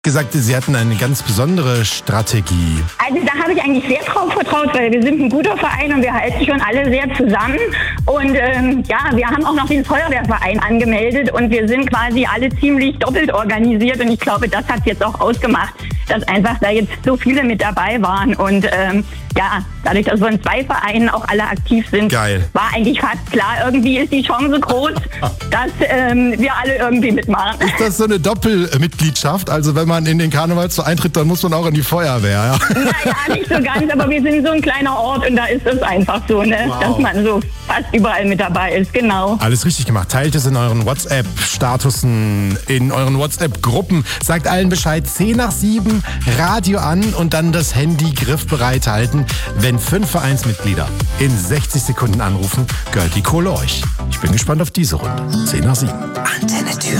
Gesagt, Sie hatten eine ganz besondere Strategie. Also da habe ich eigentlich sehr drauf vertraut, weil wir sind ein guter Verein und wir halten schon alle sehr zusammen. Und wir haben auch noch den Feuerwehrverein angemeldet und wir sind quasi alle ziemlich doppelt organisiert. Und ich glaube, das hat jetzt auch ausgemacht, dass einfach da jetzt so viele mit dabei waren. Und dadurch, dass wir in 2 Vereinen auch alle aktiv sind, war eigentlich fast klar, irgendwie ist die Chance groß, dass wir alle irgendwie mitmachen. Ist das so eine Doppelmitgliedschaft? Also wenn man in den Karnevalsverein eintritt, dann muss man auch in die Feuerwehr, ja? Naja, nicht so ganz, aber wir sind so ein kleiner Ort und da ist es einfach so, ne? Dass man so fast überall mit dabei ist, genau. Alles richtig gemacht. Teilt es in euren WhatsApp-Statusen, in euren WhatsApp-Gruppen. Sagt allen Bescheid, 6:10, Radio an und dann das Handy griffbereit halten. Wenn 5 Vereinsmitglieder in 60 Sekunden anrufen, gehört die Kohle euch. Ich bin gespannt auf diese Runde. 6:10. Antenne Thüringen.